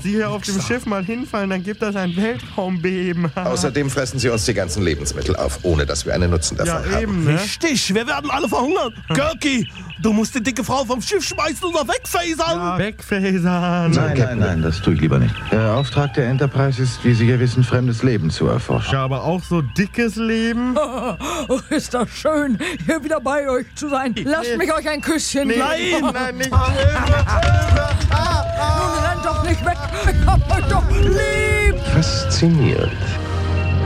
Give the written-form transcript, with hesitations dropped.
Sie hier auf dem Schiff mal hinfallen, dann gibt das ein Weltraumbeben. Außerdem fressen sie uns die ganzen Lebensmittel auf, ohne dass wir einen Nutzen davon haben. Eben, ne? Richtig, wir werden alle verhungern. Görki, du musst die dicke Frau vom Schiff schmeißen oder wegfasern. Ja, wegfasern. Nein, das tue ich lieber nicht. Der Auftrag der Enterprise ist, wie Sie ja wissen, fremdes Leben zu erforschen. Ja, aber auch so dickes Leben. Oh, ist das schön, hier wieder bei euch zu sein. Lasst mich euch ein Küsschen geben. Nein, nicht. Nun rennt doch nicht weg. Ich hab euch doch lieb. Faszinierend.